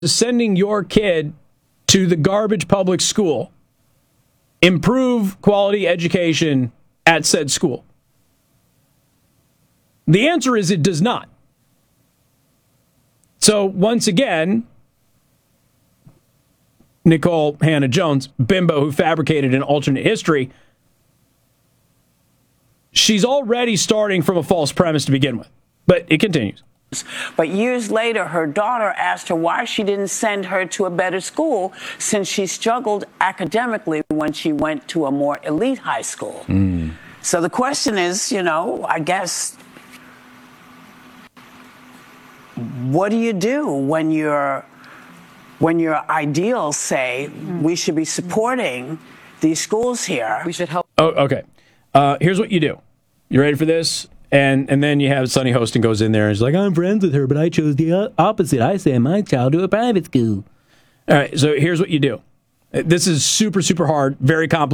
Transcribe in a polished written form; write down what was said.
sending your kid to the garbage public school improve quality education at said school? The answer is it does not. So once again, Nicole Hannah-Jones, bimbo who fabricated an alternate history, she's already starting from a false premise to begin with. But it continues. But years later, her daughter asked her why she didn't send her to a better school since she struggled academically when she went to a more elite high school. So the question is, I guess, what do you do when your ideals say we should be supporting these schools here? We should help. Oh, okay. Here's what you do. You ready for this? And then you have Sonny Hostin goes in there and he's like, I'm friends with her, but I chose the opposite. I sent my child to a private school. All right, so here's what you do. This is super, super hard, very complicated.